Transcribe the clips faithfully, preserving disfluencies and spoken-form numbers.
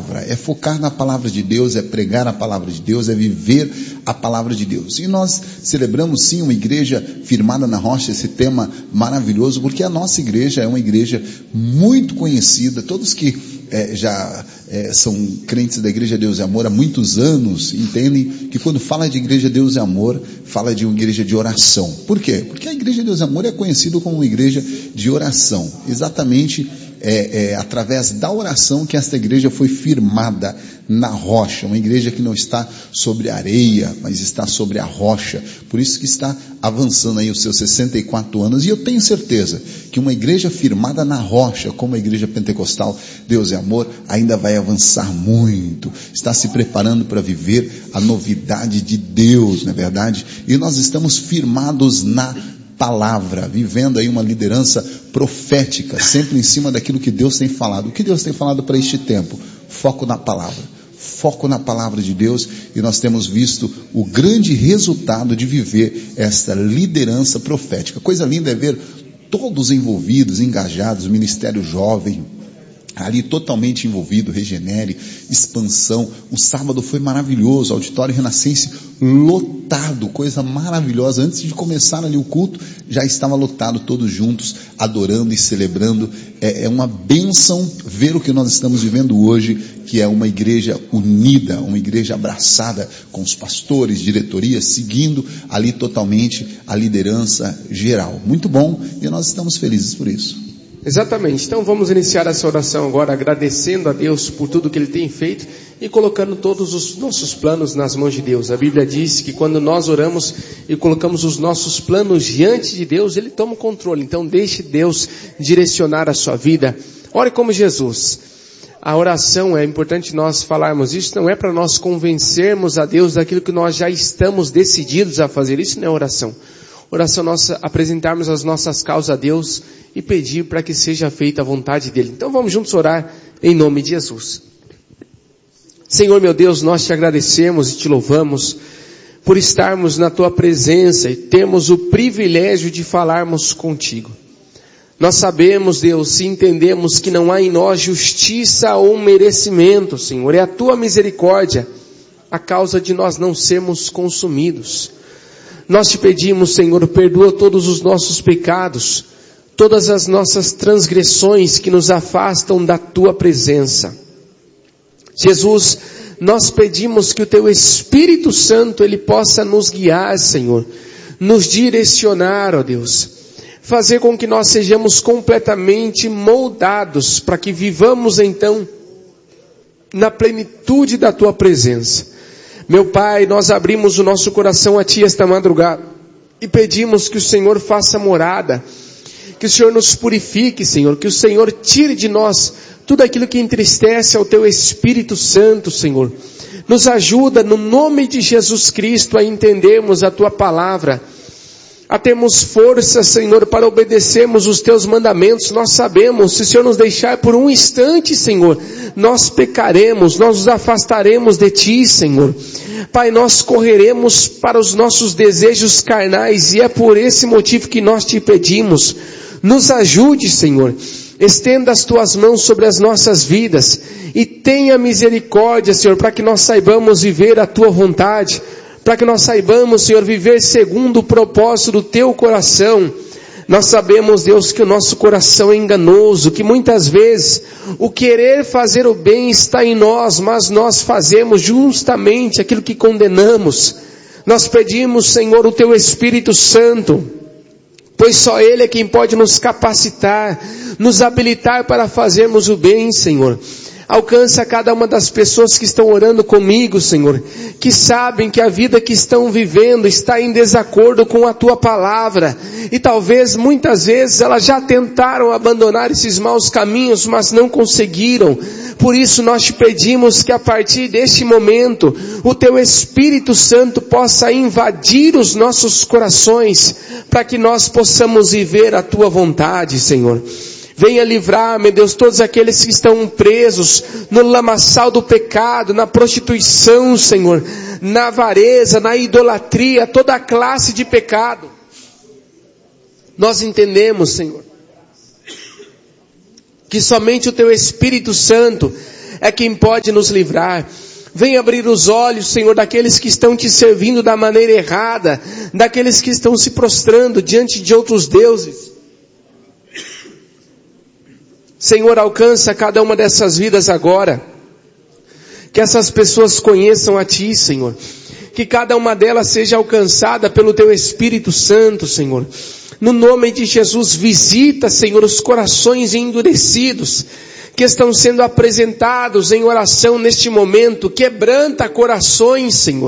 palavra, é focar na palavra de Deus, é pregar a palavra de Deus, é viver a palavra de Deus. E nós celebramos sim uma igreja firmada na rocha, esse tema maravilhoso, porque a nossa igreja é uma igreja muito conhecida. Todos que é, já é, são crentes da Igreja Deus e Amor há muitos anos entendem que quando fala de Igreja Deus e Amor, fala de uma igreja de oração. Por quê? Porque a Igreja Deus e Amor é conhecida como uma igreja de oração, exatamente É, é, através da oração que esta igreja foi firmada na rocha, uma igreja que não está sobre a areia, mas está sobre a rocha, por isso que está avançando aí os seus sessenta e quatro anos, e eu tenho certeza que uma igreja firmada na rocha, como a igreja pentecostal Deus e Amor, ainda vai avançar muito, está se preparando para viver a novidade de Deus, não é verdade? E nós estamos firmados na palavra, vivendo aí uma liderança profética, sempre em cima daquilo que Deus tem falado. O que Deus tem falado para este tempo? Foco na palavra, foco na palavra de Deus, e nós temos visto o grande resultado de viver esta liderança profética. Coisa linda é ver todos envolvidos, engajados, o ministério jovem, ali totalmente envolvido, Regenere, expansão. O sábado foi maravilhoso, auditório Renascense lotado, coisa maravilhosa. Antes de começar ali o culto, já estava lotado, todos juntos, adorando e celebrando. É, é uma bênção ver o que nós estamos vivendo hoje, que é uma igreja unida, uma igreja abraçada com os pastores, diretoria, seguindo ali totalmente a liderança geral. Muito bom, e nós estamos felizes por isso. Exatamente, então vamos iniciar essa oração agora agradecendo a Deus por tudo que Ele tem feito e colocando todos os nossos planos nas mãos de Deus. A Bíblia diz que quando nós oramos e colocamos os nossos planos diante de Deus, Ele toma o controle. Então deixe Deus direcionar a sua vida. Ore como Jesus. A oração, é importante nós falarmos isso, não é para nós convencermos a Deus daquilo que nós já estamos decididos a fazer. Isso não é oração. Oração nossa, apresentarmos as nossas causas a Deus e pedir para que seja feita a vontade dEle. Então vamos juntos orar em nome de Jesus. Senhor meu Deus, nós te agradecemos e te louvamos por estarmos na tua presença e temos o privilégio de falarmos contigo. Nós sabemos, Deus, e entendemos que não há em nós justiça ou merecimento, Senhor. É a tua misericórdia a causa de nós não sermos consumidos. Nós te pedimos, Senhor, perdoa todos os nossos pecados, todas as nossas transgressões que nos afastam da tua presença. Jesus, nós pedimos que o teu Espírito Santo, ele possa nos guiar, Senhor, nos direcionar, ó Deus, fazer com que nós sejamos completamente moldados para que vivamos então na plenitude da tua presença. Meu Pai, nós abrimos o nosso coração a Ti esta madrugada e pedimos que o Senhor faça morada, que o Senhor nos purifique, Senhor, que o Senhor tire de nós tudo aquilo que entristece ao Teu Espírito Santo, Senhor. Nos ajuda, no nome de Jesus Cristo, a entendermos a Tua palavra, a termos força, Senhor, para obedecermos os Teus mandamentos. Nós sabemos, se o Senhor nos deixar por um instante, Senhor, nós pecaremos, nós nos afastaremos de Ti, Senhor. Pai, nós correremos para os nossos desejos carnais e é por esse motivo que nós Te pedimos. Nos ajude, Senhor. Estenda as Tuas mãos sobre as nossas vidas e tenha misericórdia, Senhor, para que nós saibamos viver a Tua vontade, para que nós saibamos, Senhor, viver segundo o propósito do Teu coração. Nós sabemos, Deus, que o nosso coração é enganoso, que muitas vezes o querer fazer o bem está em nós, mas nós fazemos justamente aquilo que condenamos. Nós pedimos, Senhor, o Teu Espírito Santo, pois só Ele é quem pode nos capacitar, nos habilitar para fazermos o bem, Senhor. Alcança cada uma das pessoas que estão orando comigo, Senhor, que sabem que a vida que estão vivendo está em desacordo com a Tua palavra, e talvez muitas vezes elas já tentaram abandonar esses maus caminhos, mas não conseguiram. Por isso nós Te pedimos que a partir deste momento, o Teu Espírito Santo possa invadir os nossos corações, para que nós possamos viver a Tua vontade, Senhor. Venha livrar, meu Deus, todos aqueles que estão presos no lamaçal do pecado, na prostituição, Senhor, na avareza, na idolatria, toda a classe de pecado. Nós entendemos, Senhor, que somente o Teu Espírito Santo é quem pode nos livrar. Vem abrir os olhos, Senhor, daqueles que estão te servindo da maneira errada, daqueles que estão se prostrando diante de outros deuses. Senhor, alcança cada uma dessas vidas agora. Que essas pessoas conheçam a Ti, Senhor. Que cada uma delas seja alcançada pelo Teu Espírito Santo, Senhor. No nome de Jesus, visita, Senhor, os corações endurecidos que estão sendo apresentados em oração neste momento. Quebranta corações, Senhor.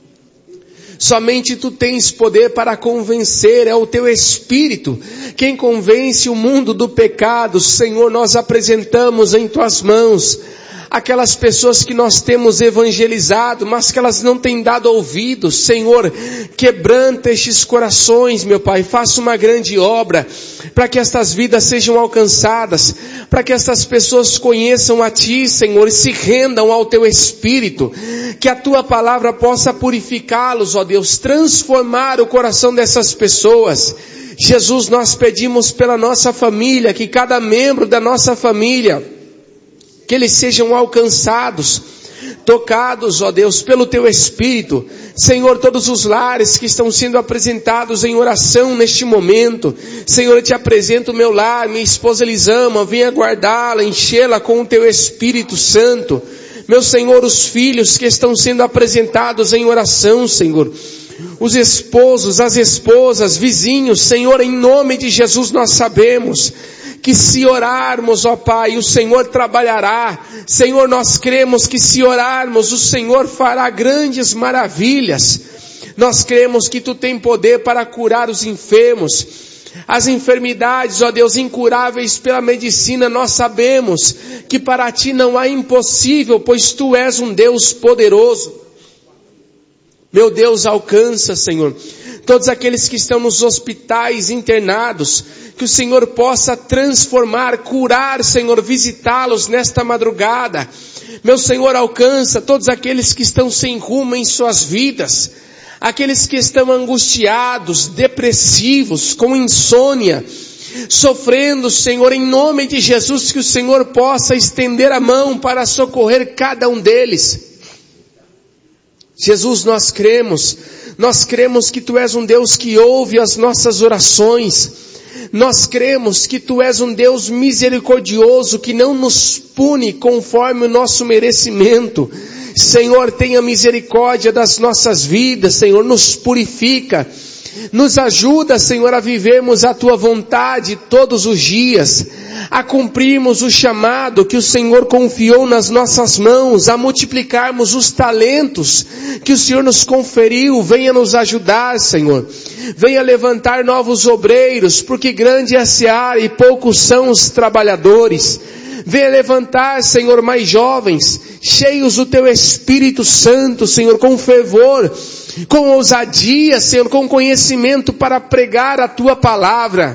Somente Tu tens poder para convencer, é o Teu Espírito quem convence o mundo do pecado. Senhor, nós apresentamos em Tuas mãos aquelas pessoas que nós temos evangelizado, mas que elas não têm dado ouvidos. Senhor, quebranta estes corações, meu Pai, faça uma grande obra, para que estas vidas sejam alcançadas, para que estas pessoas conheçam a Ti, Senhor, e se rendam ao Teu Espírito, que a Tua palavra possa purificá-los, ó Deus, transformar o coração dessas pessoas. Jesus, nós pedimos pela nossa família, que cada membro da nossa família, que eles sejam alcançados, tocados, ó Deus, pelo Teu Espírito. Senhor, todos os lares que estão sendo apresentados em oração neste momento. Senhor, eu Te apresento o meu lar, minha esposa Elisama, venha guardá-la, enchê-la com o Teu Espírito Santo. Meu Senhor, os filhos que estão sendo apresentados em oração, Senhor. Os esposos, as esposas, vizinhos, Senhor, em nome de Jesus nós sabemos que se orarmos, ó Pai, o Senhor trabalhará. Senhor, nós cremos que se orarmos, o Senhor fará grandes maravilhas. Nós cremos que Tu tem poder para curar os enfermos. As enfermidades, ó Deus, incuráveis pela medicina, nós sabemos que para Ti não há impossível, pois Tu és um Deus poderoso. Meu Deus, alcança, Senhor, todos aqueles que estão nos hospitais internados, que o Senhor possa transformar, curar, Senhor, visitá-los nesta madrugada. Meu Senhor, alcança todos aqueles que estão sem rumo em suas vidas, aqueles que estão angustiados, depressivos, com insônia, sofrendo, Senhor, em nome de Jesus, que o Senhor possa estender a mão para socorrer cada um deles. Jesus, nós cremos, nós cremos que Tu és um Deus que ouve as nossas orações. Nós cremos que Tu és um Deus misericordioso, que não nos pune conforme o nosso merecimento. Senhor, tenha misericórdia das nossas vidas, Senhor, nos purifica. Nos ajuda, Senhor, a vivermos a Tua vontade todos os dias, a cumprirmos o chamado que o Senhor confiou nas nossas mãos, a multiplicarmos os talentos que o Senhor nos conferiu. Venha nos ajudar, Senhor. Venha levantar novos obreiros, porque grande é a seara e poucos são os trabalhadores. Venha levantar, Senhor, mais jovens, cheios do Teu Espírito Santo, Senhor, com fervor, com ousadia, Senhor, com conhecimento para pregar a Tua palavra.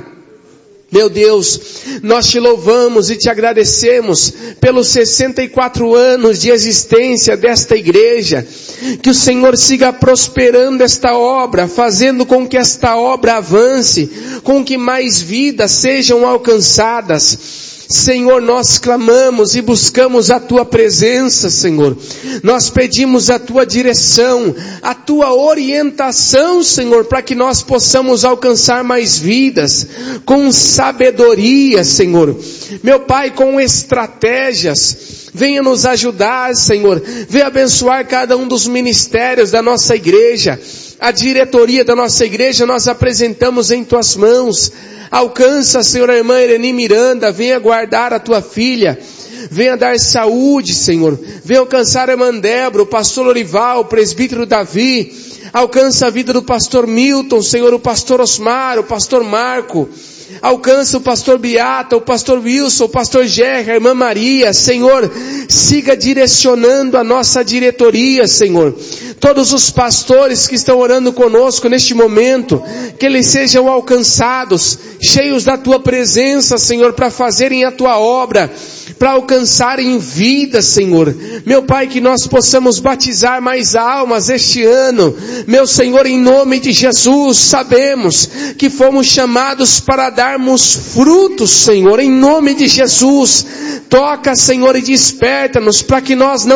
Meu Deus, nós Te louvamos e Te agradecemos pelos sessenta e quatro anos de existência desta igreja. Que o Senhor siga prosperando esta obra, fazendo com que esta obra avance, com que mais vidas sejam alcançadas. Senhor, nós clamamos e buscamos a Tua presença, Senhor. Nós pedimos a Tua direção, a Tua orientação, Senhor, para que nós possamos alcançar mais vidas, com sabedoria, Senhor. Meu Pai, com estratégias. Venha nos ajudar, Senhor. Venha abençoar cada um dos ministérios da nossa igreja. A diretoria da nossa igreja nós apresentamos em Tuas mãos. Alcança, Senhor, a irmã Irene Miranda, venha guardar a Tua filha, venha dar saúde, Senhor, venha alcançar a irmã Débora, o pastor Lorival, o presbítero Davi, alcança a vida do pastor Milton, Senhor, o pastor Osmar, o pastor Marco, alcança o pastor Beata, o pastor Wilson, o pastor Gerra, a irmã Maria. Senhor, siga direcionando a nossa diretoria, Senhor. todos os pastores que estão orando conosco neste momento, que eles sejam alcançados, cheios da tua presença, Senhor, para fazerem a tua obra, para alcançarem vidas, Senhor. Meu Pai, que nós possamos batizar mais almas este ano. Meu Senhor, em nome de Jesus, sabemos que fomos chamados para darmos frutos, Senhor, em nome de Jesus. Toca, Senhor, e desperta-nos para que nós não